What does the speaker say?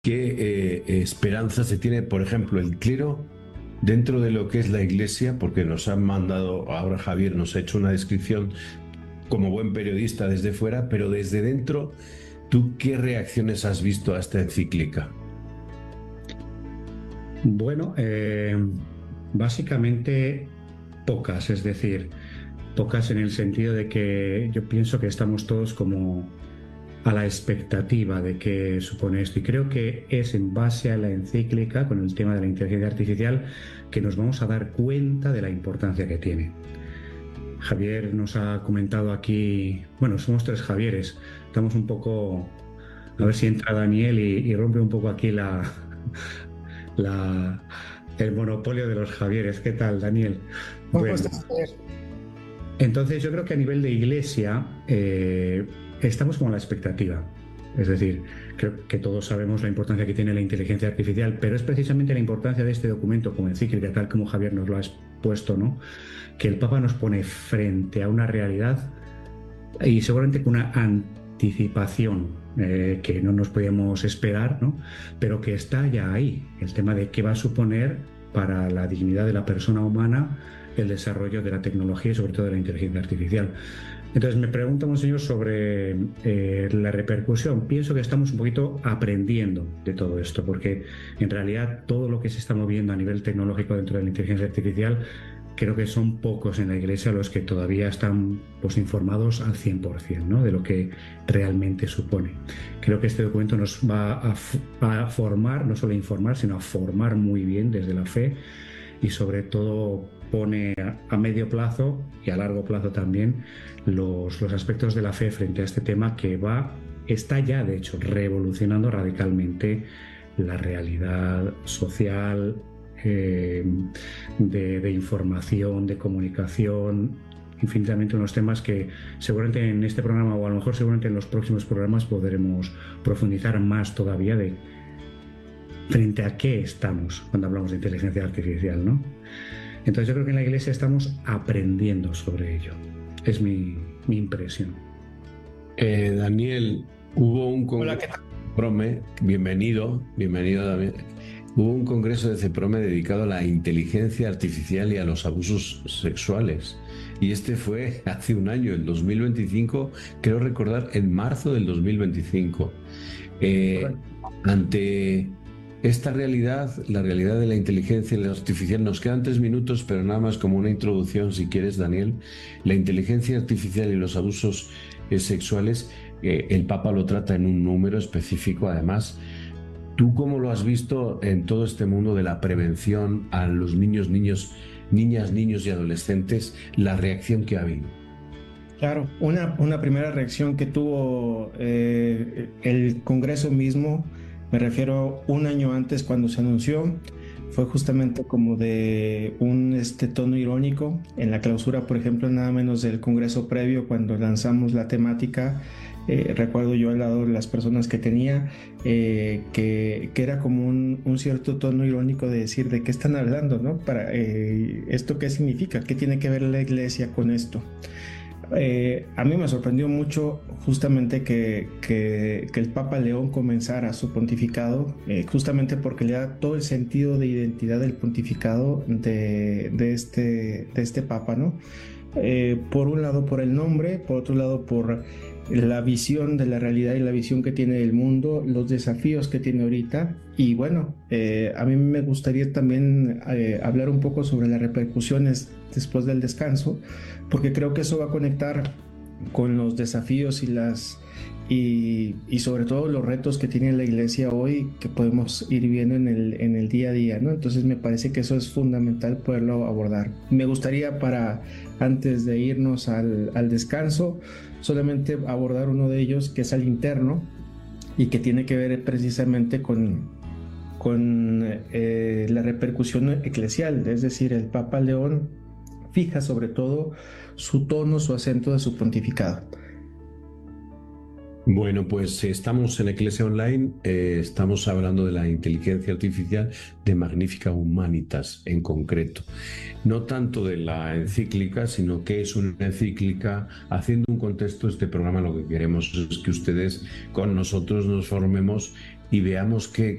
¿Qué esperanza se tiene, por ejemplo, el clero dentro de lo que es la iglesia? Porque nos han mandado, ahora Javier nos ha hecho una descripción como buen periodista desde fuera, pero desde dentro, ¿tú qué reacciones has visto a esta encíclica? Bueno, básicamente pocas, es decir, pocas en el sentido de que yo pienso que estamos todos como a la expectativa de qué supone esto. Y creo que es en base a la encíclica, con el tema de la inteligencia artificial, que nos vamos a dar cuenta de la importancia que tiene. Javier nos ha comentado aquí, bueno, somos tres Javieres, estamos un poco, a ver si entra Daniel y rompe un poco aquí la, el monopolio de los Javieres. ¿Qué tal, Daniel? ¿Cómo Bueno, estás, Javier? entonces yo creo que a nivel de iglesia estamos como a la expectativa. Es decir, creo que todos sabemos la importancia que tiene la inteligencia artificial, pero es precisamente la importancia de este documento como encíclica, tal como Javier nos lo ha expuesto, ¿no? Que el Papa nos pone frente a una realidad y seguramente con una anticipación que no nos podíamos esperar, ¿no? Pero que está ya ahí, el tema de qué va a suponer para la dignidad de la persona humana el desarrollo de la tecnología y sobre todo de la inteligencia artificial. Entonces me pregunta Monseñor sobre la repercusión. Pienso que estamos un poquito aprendiendo de todo esto, porque en realidad todo lo que se está moviendo a nivel tecnológico dentro de la inteligencia artificial, creo que son pocos en la Iglesia los que todavía están pues, informados al 100%, ¿no? De lo que realmente supone. Creo que este documento nos va a formar, no solo a informar, sino a formar muy bien desde la fe y sobre todo pone a medio plazo y a largo plazo también los aspectos de la fe frente a este tema que está ya de hecho revolucionando radicalmente la realidad social, de información, de comunicación, infinitamente unos temas que seguramente en este programa o a lo mejor seguramente en los próximos programas podremos profundizar más todavía de frente a qué estamos cuando hablamos de inteligencia artificial, ¿no? Entonces yo creo que en la iglesia estamos aprendiendo sobre ello. Es mi impresión. Daniel, hubo un Hola, congreso ¿qué de tal? CEPROME, bienvenido Daniel. Hubo un congreso de CEPROME dedicado a la inteligencia artificial y a los abusos sexuales. Y este fue hace un año, el 2025, creo recordar, en marzo del 2025. Eh, Correcto. ante esta realidad, la realidad de la inteligencia artificial, nos quedan 3 minutos, pero nada más como una introducción, si quieres, Daniel. La inteligencia artificial y los abusos sexuales, el Papa lo trata en un número específico, además. ¿Tú cómo lo has visto en todo este mundo de la prevención a los niñas, niños y adolescentes, la reacción que ha habido? Claro, una primera reacción que tuvo el Congreso mismo, me refiero un año antes cuando se anunció, fue justamente como de un tono irónico. En la clausura, por ejemplo, nada menos del Congreso previo, cuando lanzamos la temática, recuerdo yo al lado de las personas que tenía, que era como un cierto tono irónico de decir de qué están hablando, ¿no? ¿Esto qué significa? ¿Qué tiene que ver la iglesia con esto? A mí me sorprendió mucho justamente que el Papa León comenzara su pontificado, justamente porque le da todo el sentido de identidad del pontificado de este Papa, ¿no? Por un lado por el nombre, por otro lado por la visión de la realidad y la visión que tiene del mundo, los desafíos que tiene ahorita. Y bueno, a mí me gustaría también hablar un poco sobre las repercusiones después del descanso, porque creo que eso va a conectar con los desafíos y sobre todo los retos que tiene la iglesia hoy que podemos ir viendo en el día a día, ¿no? Entonces me parece que eso es fundamental poderlo abordar. Me gustaría antes de irnos al descanso, solamente abordar uno de ellos que es al interno y que tiene que ver precisamente con la repercusión eclesial, es decir, el Papa León fija sobre todo su tono, su acento de su pontificado. Bueno, pues estamos en Eclesia Online, estamos hablando de la inteligencia artificial de Magnifica Humanitas en concreto. No tanto de la encíclica, sino que es una encíclica. Haciendo un contexto, este programa lo que queremos es que ustedes con nosotros nos formemos y veamos